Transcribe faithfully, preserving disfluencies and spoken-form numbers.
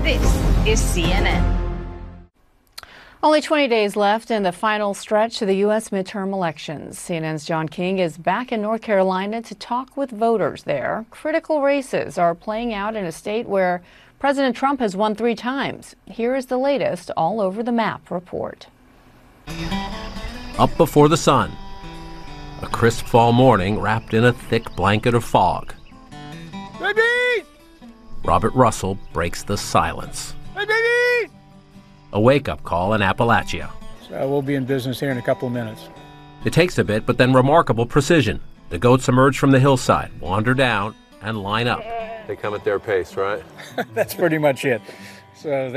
This is C N N. Only twenty days left in the final stretch of the U S midterm elections. C N N's John King is back in North Carolina to talk with voters there. Critical races are playing out in a state where President Trump has won three times. Here is the latest All Over the Map report. Up before the sun. A crisp fall morning wrapped in a thick blanket of fog. Baby! Robert Russell breaks the silence. Hey, baby! A wake-up call in Appalachia. So we'll be in business here in a couple of minutes. It takes a bit, but then remarkable precision. The goats emerge from the hillside, wander down, and line up. They come at their pace, right? That's pretty much it. So